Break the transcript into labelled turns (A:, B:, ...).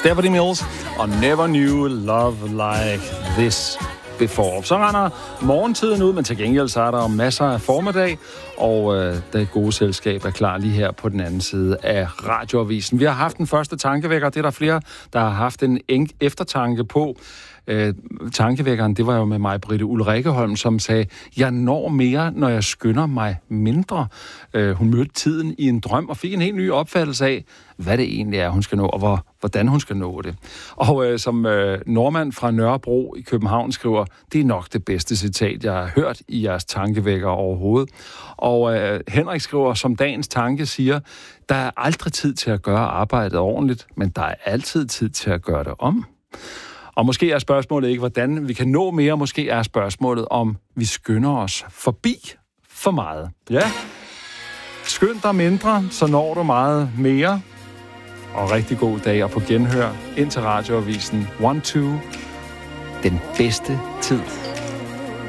A: Stephanie Mills og Never Knew Love Like This Before. Så render morgentiden ud, men til gengæld så er der masser af formiddag, og det gode selskab er klar lige her på den anden side af radioavisen. Vi har haft den første tankevækker, det er der flere, der har haft en eftertanke på. Tankevækkeren, det var jo med mig, Britte Ulrikkeholm, som sagde, jeg når mere, når jeg skynder mig mindre. Hun mødte tiden i en drøm og fik en helt ny opfattelse af, hvad det egentlig er, hun skal nå, og hvordan hun skal nå det. Og som nordmand fra Nørrebro i København skriver, det er nok det bedste citat, jeg har hørt i jeres tankevækker overhovedet. Og Henrik skriver, som dagens tanke siger, der er aldrig tid til at gøre arbejdet ordentligt, men der er altid tid til at gøre det om. Og måske er spørgsmålet ikke, hvordan vi kan nå mere. Måske er spørgsmålet, om vi skynder os forbi for meget. Ja, skynd dig mindre, så når du meget mere. Og rigtig god dag og på genhør ind til radioavisen 1-2. Den bedste tid.